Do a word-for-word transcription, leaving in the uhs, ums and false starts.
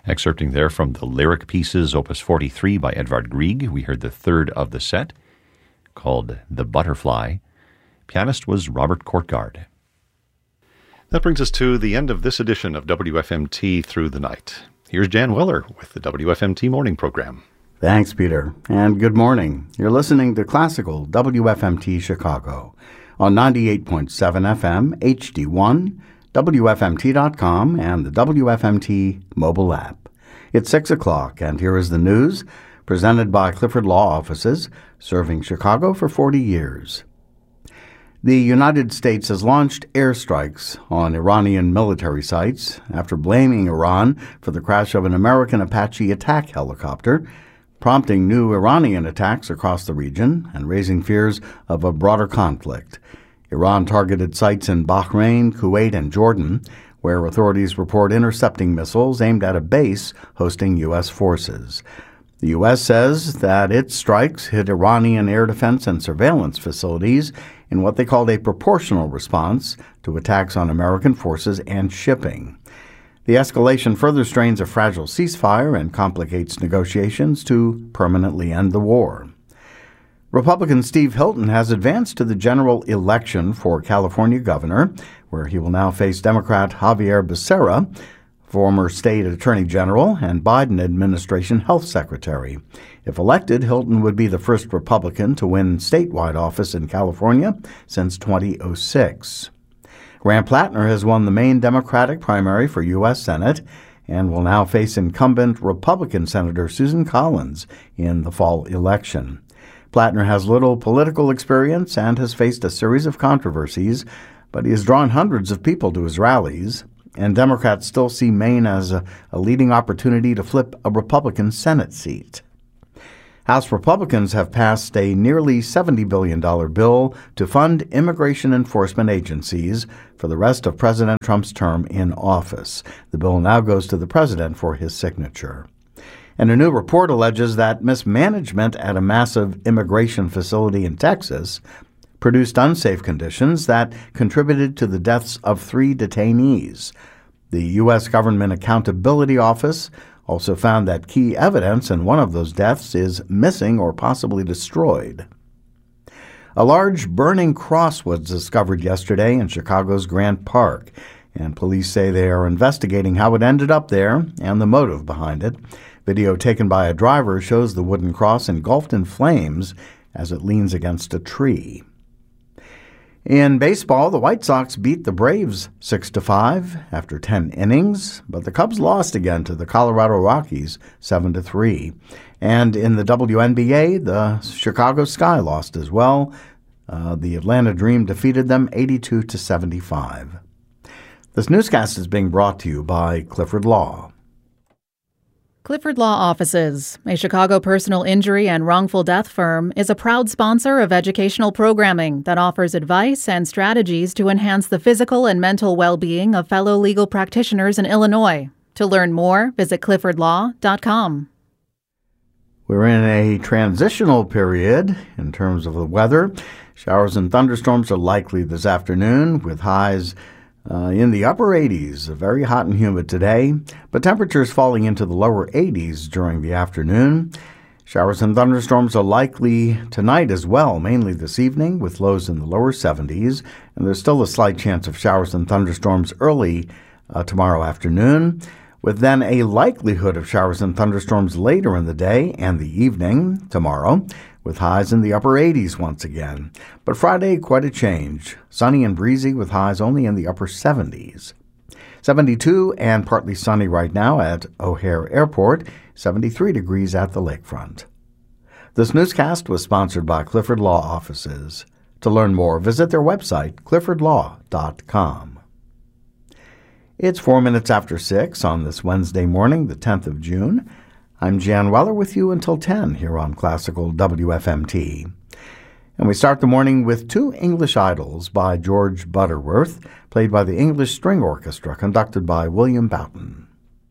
Excerpting there from the Lyric Pieces, Opus forty-three by Edvard Grieg, we heard the third of the set, called The Butterfly. Pianist was Robert Courtgard. That brings us to the end of this edition of W F M T Through the Night. Here's Jan Weller with the W F M T Morning Program. Thanks, Peter, and good morning. You're listening to Classical W F M T Chicago on ninety-eight point seven F M, H D one, W F M T dot com, and the W F M T mobile app. It's six o'clock, and here is the news, presented by Clifford Law Offices, serving Chicago for forty years. The United States has launched airstrikes on Iranian military sites after blaming Iran for the crash of an American Apache attack helicopter, prompting new Iranian attacks across the region and raising fears of a broader conflict. Iran targeted sites in Bahrain, Kuwait, and Jordan, where authorities report intercepting missiles aimed at a base hosting U S forces. The U S says that its strikes hit Iranian air defense and surveillance facilities in what they called a proportional response to attacks on American forces and shipping. The escalation further strains a fragile ceasefire and complicates negotiations to permanently end the war. Republican Steve Hilton has advanced to the general election for California governor, where he will now face Democrat Javier Becerra, former state attorney general and Biden administration health secretary. If elected, Hilton would be the first Republican to win statewide office in California since two thousand six. Graham Plattner has won the main Democratic primary for U S Senate and will now face incumbent Republican Senator Susan Collins in the fall election. Plattner has little political experience and has faced a series of controversies, but he has drawn hundreds of people to his rallies, and Democrats still see Maine as a, a leading opportunity to flip a Republican Senate seat. House Republicans have passed a nearly seventy billion dollars bill to fund immigration enforcement agencies for the rest of President Trump's term in office. The bill now goes to the president for his signature. And a new report alleges that mismanagement at a massive immigration facility in Texas produced unsafe conditions that contributed to the deaths of three detainees. The U S Government Accountability Office also found that key evidence in one of those deaths is missing or possibly destroyed. A large burning cross was discovered yesterday in Chicago's Grant Park, and police say they are investigating how it ended up there and the motive behind it. Video taken by a driver shows the wooden cross engulfed in flames as it leans against a tree. In baseball, the White Sox beat the Braves six to five after ten innings, but the Cubs lost again to the Colorado Rockies seven to three. And in the W N B A, the Chicago Sky lost as well. Uh, the Atlanta Dream defeated them eighty-two to seventy-five. This newscast is being brought to you by Clifford Law. Clifford Law Offices, a Chicago personal injury and wrongful death firm, is a proud sponsor of educational programming that offers advice and strategies to enhance the physical and mental well-being of fellow legal practitioners in Illinois. To learn more, visit clifford law dot com. We're in a transitional period in terms of the weather. Showers and thunderstorms are likely this afternoon with highs Uh, in the upper eighties, very hot and humid today, but temperatures falling into the lower eighties during the afternoon. Showers and thunderstorms are likely tonight as well, mainly this evening, with lows in the lower seventies, and there's still a slight chance of showers and thunderstorms early uh, tomorrow afternoon, with then a likelihood of showers and thunderstorms later in the day and the evening tomorrow, with highs in the upper eighties once again. But Friday, quite a change. Sunny and breezy with highs only in the upper seventies. seventy-two and partly sunny right now at O'Hare Airport, seventy-three degrees at the lakefront. This newscast was sponsored by Clifford Law Offices. To learn more, visit their website, clifford law dot com. It's four minutes after six on this Wednesday morning, the tenth of June. I'm Jan Weller with you until ten here on Classical W F M T. And we start the morning with two English Idols by George Butterworth, played by the English String Orchestra, conducted by William Boughton.